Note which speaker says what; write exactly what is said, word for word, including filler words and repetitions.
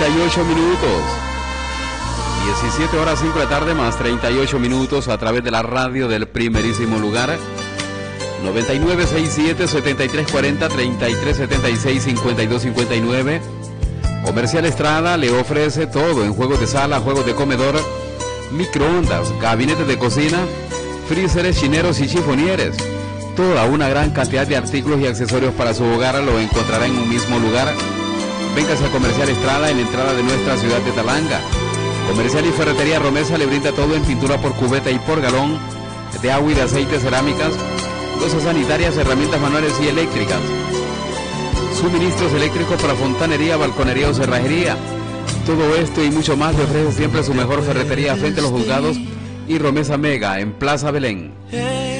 Speaker 1: treinta y ocho minutos. diecisiete horas cinco de la tarde más treinta y ocho minutos a través de la radio del primerísimo lugar. noventa y nueve sesenta y siete setenta y tres cuarenta treinta y tres setenta y seis cincuenta y dos cincuenta y nueve. Comercial Estrada le ofrece todo en juegos de sala, juegos de comedor, microondas, gabinetes de cocina, freezeres, chineros y chifonieres. Toda una gran cantidad de artículos y accesorios para su hogar lo encontrará en un mismo lugar. Véngase a Comercial Estrada en la entrada de nuestra ciudad de Talanga. Comercial y Ferretería Romesa le brinda todo en pintura por cubeta y por galón, de agua y de aceite, cerámicas, cosas sanitarias, herramientas manuales y eléctricas. Suministros eléctricos para fontanería, balconería o cerrajería. Todo esto y mucho más le ofrece siempre su mejor ferretería frente a los juzgados y Romesa Mega en Plaza Belén.